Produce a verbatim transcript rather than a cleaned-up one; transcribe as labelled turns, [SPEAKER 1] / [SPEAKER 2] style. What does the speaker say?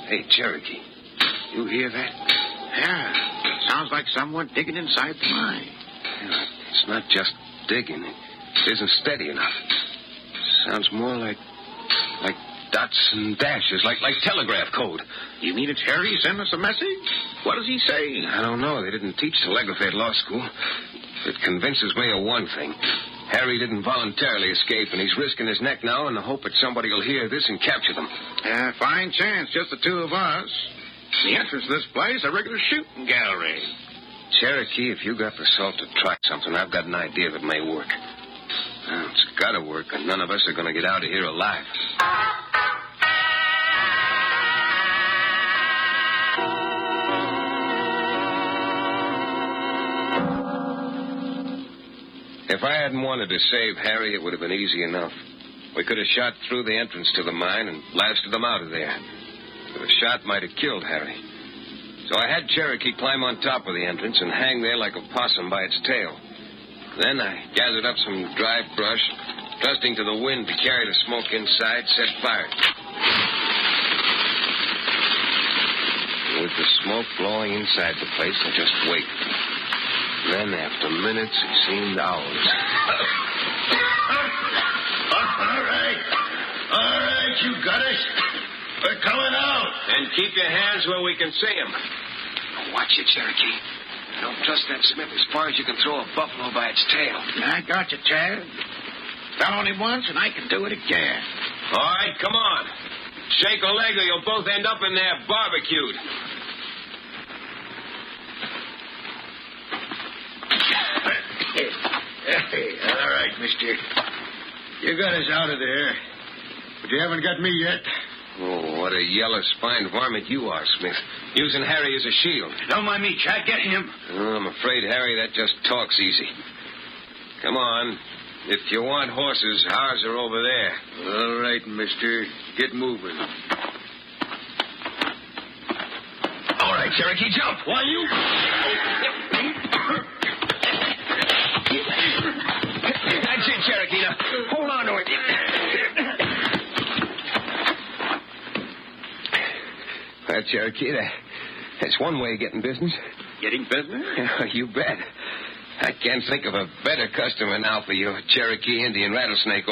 [SPEAKER 1] Hey, Cherokee, you hear that?
[SPEAKER 2] Yeah, sounds like someone digging inside the mine.
[SPEAKER 1] Yeah, it's not just digging. It isn't steady enough. Sounds more like... like dots and dashes, like like telegraph code.
[SPEAKER 2] You mean it's Harry sending us a message? What does he say?
[SPEAKER 1] I don't know. They didn't teach telegraphy at law school. It convinces me of one thing. Harry didn't voluntarily escape, and he's risking his neck now in the hope that somebody will hear this and capture them.
[SPEAKER 2] Yeah, fine chance, just the two of us. The entrance to this place, a regular shooting gallery.
[SPEAKER 1] Cherokee, if you got the salt to try something, I've got an idea that may work. Well, it's got to work, and none of us are going to get out of here alive. If I hadn't wanted to save Harry, it would have been easy enough. We could have shot through the entrance to the mine and blasted them out of there. But a shot might have killed Harry. So I had Cherokee climb on top of the entrance and hang there like a possum by its tail. Then I gathered up some dry brush, trusting to the wind to carry the smoke inside, set fire. With the smoke blowing inside the place, I just waited. Then, after minutes, it seemed hours.
[SPEAKER 2] All right. All right, you got us. We're coming out.
[SPEAKER 1] And keep your hands where we can see them. Watch it, Cherokee. Don't trust that Smith as far as you can throw a buffalo by its tail.
[SPEAKER 2] I got you, Chad. Fell only once, and I can do it again.
[SPEAKER 1] All right, come on. Shake a leg or you'll both end up in there barbecued.
[SPEAKER 2] Hey, all right, mister. You got us out of there, but you haven't got me yet.
[SPEAKER 1] Oh, what a yellow-spined varmint you are, Smith. Using Harry as a shield.
[SPEAKER 2] Don't mind me, Chad. Get him.
[SPEAKER 1] Oh, I'm afraid, Harry, that just talks easy. Come on. If you want horses, ours are over there.
[SPEAKER 2] All right, mister. Get moving.
[SPEAKER 1] All right, Cherokee, jump. Why, you... That's it, Cherokee. Now, hold on to it. Well, Cherokee, that, that's one way of getting business.
[SPEAKER 2] Getting business?
[SPEAKER 1] You bet. I can't think of a better customer now for your Cherokee Indian rattlesnake